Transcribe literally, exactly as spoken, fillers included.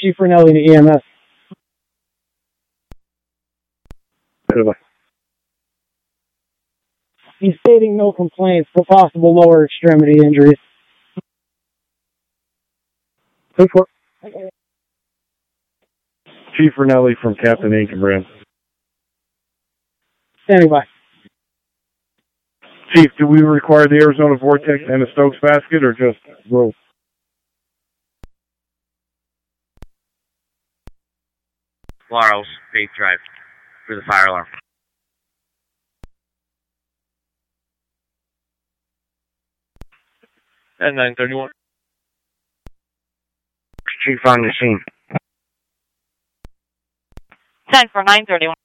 Chief Ranelli to E M S. Goodbye. He's stating no complaints for possible lower extremity injuries. Good for Chief Ranelli from Captain Inkenbrand. Standing by. Chief, do we require the Arizona Vortex and the Stokes basket, or just rope? Laurels, Faith Drive, for the fire alarm. At nine thirty-one. Chief on the scene. ten for nine thirty-one.